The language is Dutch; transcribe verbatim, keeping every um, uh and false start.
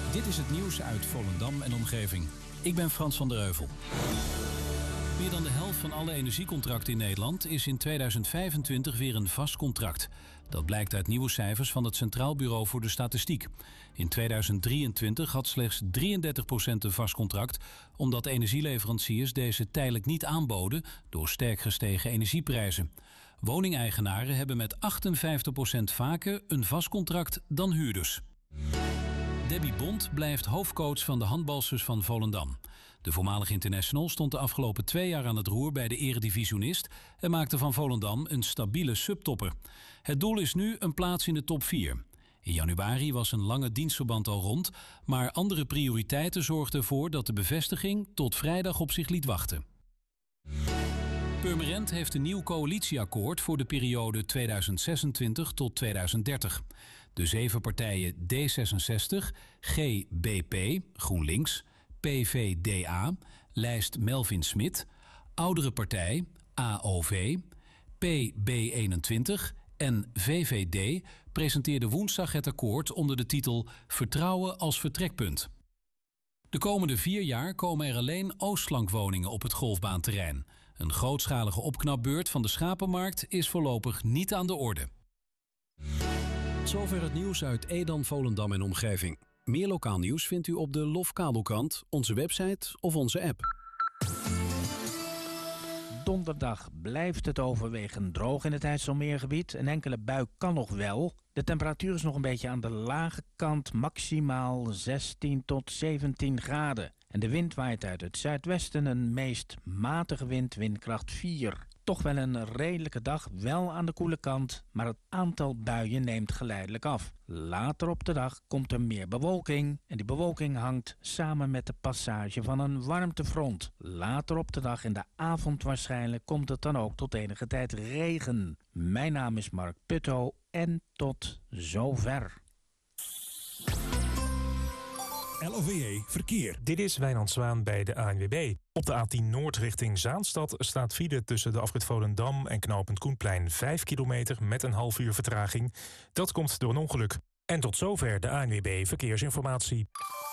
Dit is het nieuws uit Volendam en omgeving. Ik ben Frans van der Heuvel. Meer dan de helft van alle energiecontracten in Nederland is in tweeduizend vijfentwintig weer een vast contract. Dat blijkt uit nieuwe cijfers van het Centraal Bureau voor de Statistiek. In tweeduizend drieëntwintig had slechts drieëndertig procent een vast contract, omdat energieleveranciers deze tijdelijk niet aanboden door sterk gestegen energieprijzen. Woningeigenaren hebben met achtenvijftig procent vaker een vast contract dan huurders. Debbie Bond blijft hoofdcoach van de handbalsters van Volendam. De voormalige international stond de afgelopen twee jaar aan het roer bij de eredivisionist en maakte van Volendam een stabiele subtopper. Het doel is nu een plaats in de top vier. In januari was een lange dienstverband al rond, maar andere prioriteiten zorgden ervoor dat de bevestiging tot vrijdag op zich liet wachten. Purmerend heeft een nieuw coalitieakkoord voor de periode tweeduizend zesentwintig tot tweeduizend dertig. De zeven partijen D zesenzestig, G B P, GroenLinks, P V D A, lijst Melvin Smit, Oudere Partij, A O V, P B eenentwintig en V V D presenteerden woensdag het akkoord onder de titel Vertrouwen als vertrekpunt. De komende vier jaar komen er alleen oostflankwoningen op het golfbaanterrein. Een grootschalige opknapbeurt van de schapenmarkt is voorlopig niet aan de orde. Zover het nieuws uit Edam, Volendam en omgeving. Meer lokaal nieuws vindt u op de Lof Kabelkrant, onze website of onze app. Donderdag blijft het overwegend droog in het IJsselmeergebied. Een enkele bui kan nog wel. De temperatuur is nog een beetje aan de lage kant, maximaal zestien tot zeventien graden. En de wind waait uit het zuidwesten, een meest matige wind, windkracht vier. Toch wel een redelijke dag, wel aan de koele kant, maar het aantal buien neemt geleidelijk af. Later op de dag komt er meer bewolking en die bewolking hangt samen met de passage van een warmtefront. Later op de dag in de avond waarschijnlijk komt het dan ook tot enige tijd regen. Mijn naam is Mark Putto en tot zover. L O V E Verkeer. Dit is Wijnand Zwaan bij de A N W B. Op de A tien Noord richting Zaanstad staat file tussen de afrit Volendam en knooppunt Koenplein vijf kilometer met een half uur vertraging. Dat komt door een ongeluk. En tot zover de A N W B Verkeersinformatie.